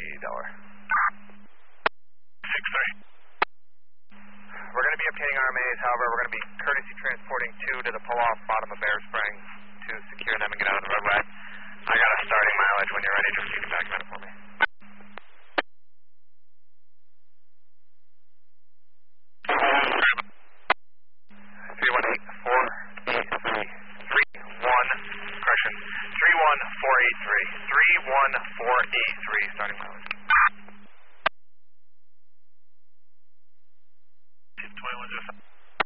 Delaware. 6-3. We're going to be obtaining RMAs, however, we're going to be courtesy transporting 2 to the pull-off bottom of Bear Springs to secure them and get out of the roadway. I got a starting mileage when you're ready, just so you can document it for me. 31483, starting mileage. 21 just.